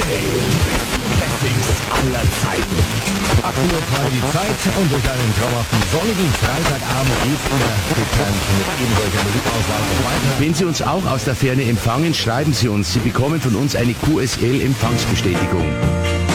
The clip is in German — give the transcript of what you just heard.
Campings aller Zeiten. 8 Uhr war die Zeit und durch einen traumhaften sonnigen Freitagabend geht's wieder getrennt mit eben solcher Musikauswahl weiter. Wenn Sie uns auch aus der Ferne empfangen, schreiben Sie uns. Sie bekommen von uns eine QSL-Empfangsbestätigung.